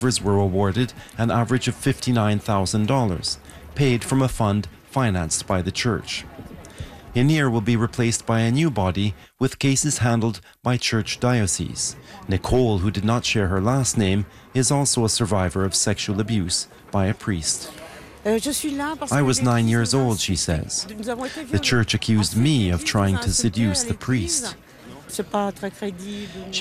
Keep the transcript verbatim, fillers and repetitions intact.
were awarded an average of fifty-nine thousand dollars, paid from a fund financed by the church. INEAR will be replaced by a new body with cases handled by church dioceses. Nicole, who did not share her last name, is also a survivor of sexual abuse by a priest. I was nine years old, she says. The church accused me of trying to seduce the priest. She